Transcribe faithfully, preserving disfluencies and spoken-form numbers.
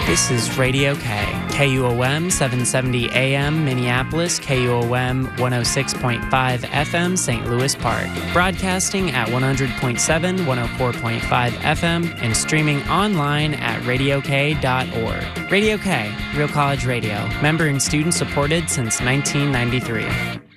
This is Radio K, K U O M seven seventy A M Minneapolis, K U O M one oh six point five F M Saint Louis Park, broadcasting at one hundred point seven, one oh four point five F M, and streaming online at radio k dot org. Radio K, Real College Radio, member and student supported since nineteen ninety-three.